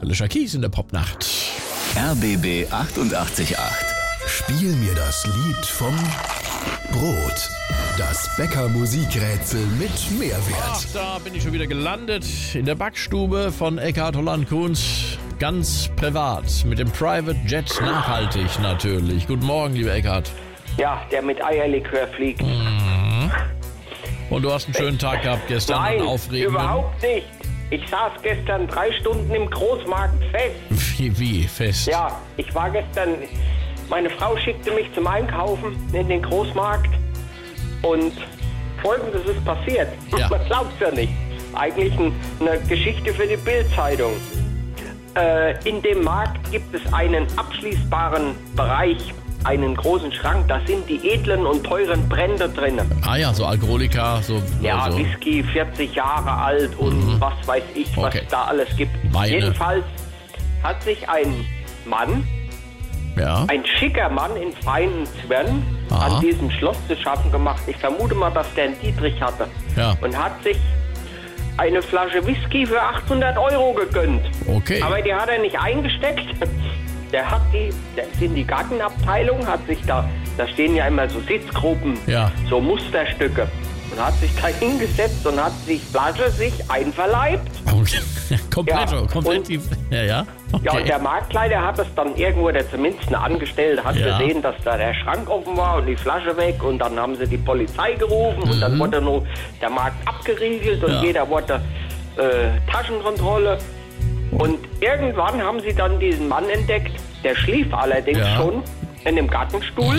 Alicia Keys in der Popnacht. RBB 88.8. Spiel mir das Lied vom Brot. Das Bäcker-Musikrätsel mit Mehrwert. Ach, da bin ich schon wieder gelandet in der Backstube von Eckhard Holland-Kunz. Ganz privat, mit dem Private Jet nachhaltig natürlich. Guten Morgen, lieber Eckhard. Ja, der mit Eierlikör fliegt. Und du hast einen schönen Tag gehabt gestern. Nein, einen aufregenden. überhaupt nicht. Ich saß gestern 3 Stunden im Großmarkt fest. Wie fest? Ja, ich war gestern... Meine Frau schickte mich zum Einkaufen in den Großmarkt. Und Folgendes ist passiert. Ja. Man glaubt's ja nicht. Eigentlich eine Geschichte für die Bild-Zeitung. In dem Markt gibt es einen abschließbaren Bereich, einen großen Schrank. Da sind die edlen und teuren Brände drin. Ah ja, so Alkoholika, so. Ja, so. Whisky, 40 Jahre alt und was weiß ich, was Okay. es da alles gibt. Weine. Jedenfalls hat sich ein Mann, Ja. ein schicker Mann in feinen Zwirn, Aha. an diesem Schloss zu schaffen gemacht. Ich vermute mal, dass der einen Dietrich hatte. Ja. Und hat sich eine Flasche Whisky für 800 € gegönnt. Okay. Aber die hat er nicht eingesteckt. Der ist in die Gartenabteilung, hat sich da stehen ja immer so Sitzgruppen, Ja. so Musterstücke. Und hat sich da hingesetzt und hat die Flasche sich einverleibt. komplett, Ja, komplett. und- Ja. Okay. Ja, und der Marktleiter hat es dann irgendwo, oder zumindest eine Angestellte, hat Ja. gesehen, dass da der Schrank offen war und die Flasche weg. Und dann haben sie die Polizei gerufen und dann wurde nur der Markt abgeriegelt und Ja. jeder wollte Taschenkontrolle. Und irgendwann haben sie dann diesen Mann entdeckt, der schlief allerdings Ja. schon in dem Gartenstuhl.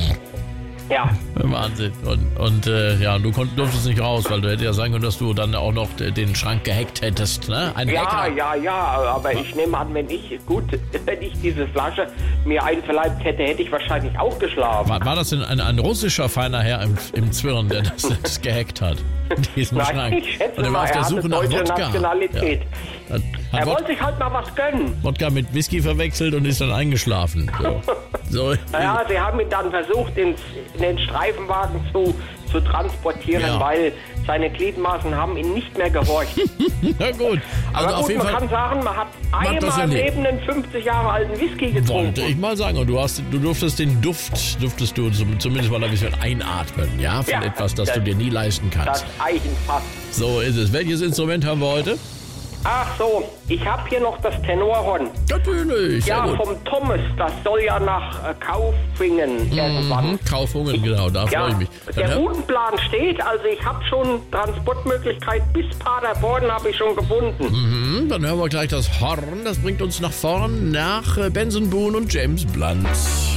Ja, Wahnsinn. Und du durftest nicht raus, weil du hättest ja sagen können, dass du dann auch noch den Schrank gehackt hättest, ne? Ein Hacker. ja, aber ich nehme an, wenn ich diese Flasche mir einverleibt hätte, hätte ich wahrscheinlich auch geschlafen. War das denn ein russischer feiner Herr im Zwirn, der das gehackt hat? Diesen Nein, Schrank. ich schätze Und er war mal, auf er der hatte Suche nach deutsche Wodka. Nationalität. Ja. Er Hat wollte sich halt mal was gönnen. Wodka mit Whisky verwechselt und ist dann eingeschlafen. So. Naja, sie haben ihn dann versucht, in den Streifenwagen zu transportieren, Ja. weil seine Gliedmaßen haben ihn nicht mehr gehorcht. Na gut. Also Aber auf gut, jeden man Fall kann sagen, man hat das einmal im erlebt. Leben einen 50 Jahre alten Whisky getrunken. wollte ich mal sagen. Und du durftest den durftest du zumindest mal ein bisschen einatmen, ja? Von Ja, etwas, das du dir nie leisten kannst. Das Eichenfass. So ist es. Welches Instrument haben wir heute? Ach so, ich habe hier noch das Tenorhorn. Natürlich. Ja, sehr gut. vom Thomas. Das soll ja nach Kaufingen irgendwann. Kaufungen, genau, da freue ich mich. Dann Der hör- Routenplan steht, also ich habe schon Transportmöglichkeit bis Paderborn habe ich schon gefunden. Dann hören wir gleich das Horn. Das bringt uns nach vorn nach Benson Boone und James Blunt.